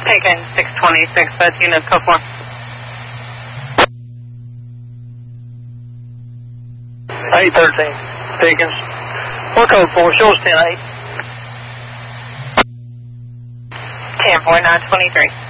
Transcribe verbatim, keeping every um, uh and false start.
Taken six twenty-six, but unit code four. eight thirteen, Pickens. What code four? Show us ten eight. ten four, nine twenty-three.